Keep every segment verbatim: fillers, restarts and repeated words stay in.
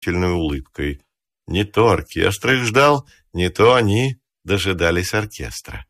улыбкой. Не то оркестр их ждал, не то они дожидались оркестра.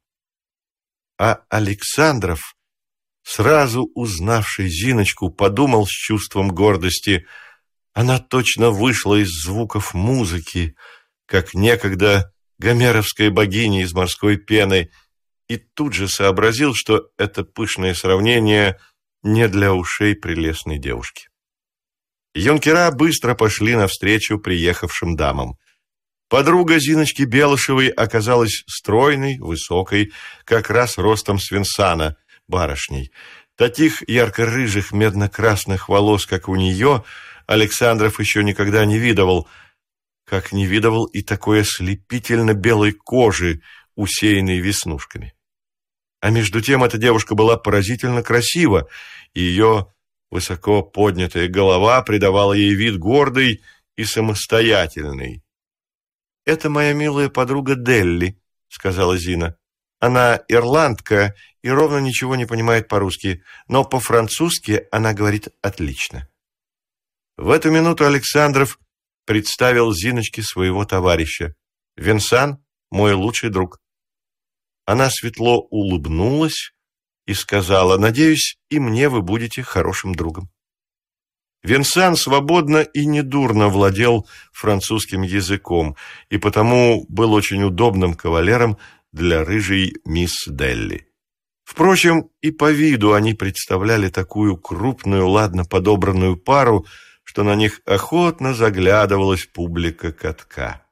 А Александров, сразу узнавший Зиночку, подумал с чувством гордости: она точно вышла из звуков музыки, как некогда гомеровская богиня из морской пены, и тут же сообразил, что это пышное сравнение не для ушей прелестной девушки. Юнкера быстро пошли навстречу приехавшим дамам. Подруга Зиночки Белышевой оказалась стройной, высокой, как раз ростом с Винсана, барышней. Таких ярко-рыжих медно-красных волос, как у нее, Александров еще никогда не видывал, как не видывал и такой ослепительно белой кожи, усеянной веснушками. А между тем эта девушка была поразительно красива, и ее высоко поднятая голова придавала ей вид гордый и самостоятельный. «Это моя милая подруга Делли», — сказала Зина. «Она ирландка и ровно ничего не понимает по-русски, но по-французски она говорит отлично». В эту минуту Александров представил Зиночке своего товарища. «Винсан — мой лучший друг». Она светло улыбнулась и сказала: «Надеюсь, и мне вы будете хорошим другом». Винсан свободно и недурно владел французским языком и потому был очень удобным кавалером для рыжей мисс Делли. Впрочем, и по виду они представляли такую крупную, ладно подобранную пару, что на них охотно заглядывалась публика катка.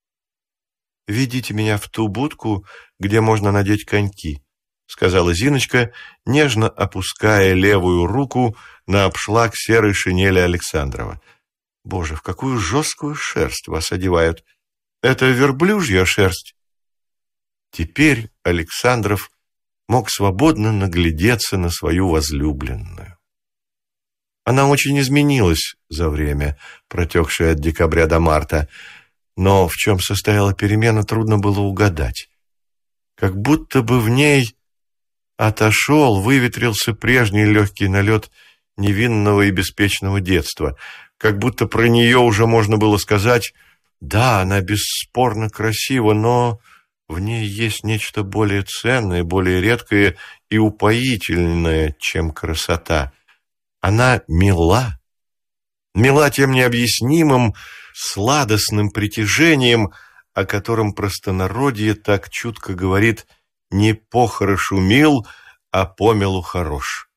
«Ведите меня в ту будку, где можно надеть коньки», — сказала Зиночка, нежно опуская левую руку на обшлаг серой шинели Александрова. «Боже, в какую жесткую шерсть вас одевают! Это верблюжья шерсть!» Теперь Александров мог свободно наглядеться на свою возлюбленную. Она очень изменилась за время, протекшее от декабря до марта, но в чем состояла перемена, трудно было угадать. Как будто бы в ней отошел, выветрился прежний легкий налет невинного и беспечного детства, как будто про нее уже можно было сказать: да, она бесспорно красива, но в ней есть нечто более ценное, более редкое и упоительное, чем красота. Она мила, мила тем необъяснимым, сладостным притяжением, о котором простонародье так чутко говорит: не похорошу мил, а помилу хорош.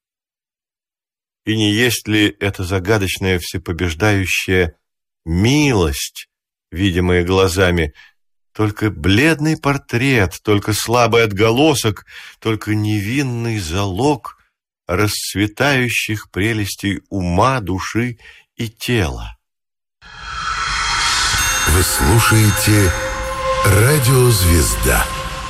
И не есть ли это загадочная всепобеждающая милость, видимая глазами, только бледный портрет, только слабый отголосок, только невинный залог расцветающих прелестей ума, души и тела? Вы слушаете «Радио Звезда».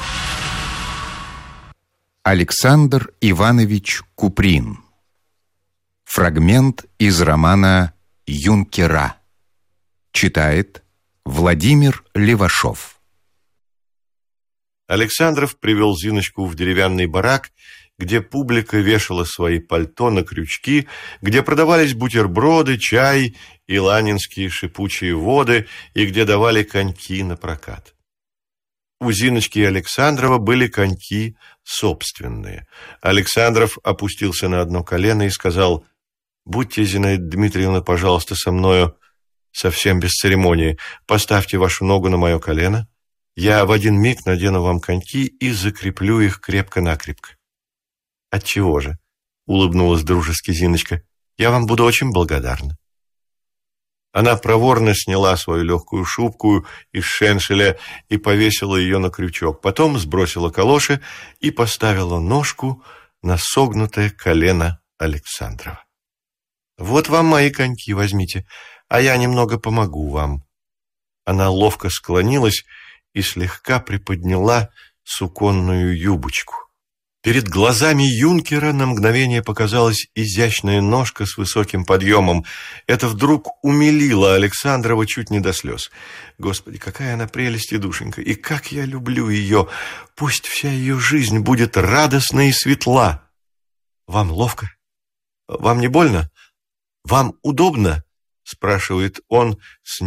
Александр Иванович Куприн. Фрагмент из романа «Юнкера». Читает Владимир Левашов. Александров привел Зиночку в деревянный барак, где публика вешала свои пальто на крючки, где продавались бутерброды, чай и ланинские шипучие воды, и где давали коньки на прокат. У Зиночки и Александрова были коньки собственные. Александров опустился на одно колено и сказал: «Будьте, Зинаида Дмитриевна, пожалуйста, со мною совсем без церемонии. Поставьте вашу ногу на мое колено. Я в один миг надену вам коньки и закреплю их крепко-накрепко». «Отчего же?» — улыбнулась дружески Зиночка. «Я вам буду очень благодарна». Она проворно сняла свою легкую шубку из шеншеля и повесила ее на крючок. Потом сбросила калоши и поставила ножку на согнутое колено Александрова. «Вот вам мои коньки, возьмите, а я немного помогу вам». Она ловко склонилась и слегка приподняла суконную юбочку. Перед глазами юнкера на мгновение показалась изящная ножка с высоким подъемом. Это вдруг умилило Александрова чуть не до слез. «Господи, какая она прелесть и душенька! И как я люблю ее! Пусть вся ее жизнь будет радостна и светла!» «Вам ловко? Вам не больно? Вам удобно?» — спрашивает он с